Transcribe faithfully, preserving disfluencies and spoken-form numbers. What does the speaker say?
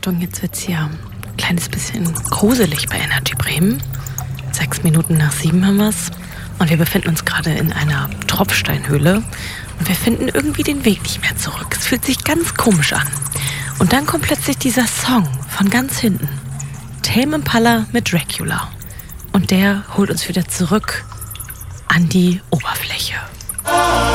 Achtung, jetzt wird's hier ein kleines bisschen gruselig bei Energy Bremen. Sechs Minuten nach sieben haben wir's. Und wir befinden uns gerade in einer Tropfsteinhöhle. Und wir finden irgendwie den Weg nicht mehr zurück. Es fühlt sich ganz komisch an. Und dann kommt plötzlich dieser Song von ganz hinten. Tame Impala mit Dracula. Und der holt uns wieder zurück an die Oberfläche.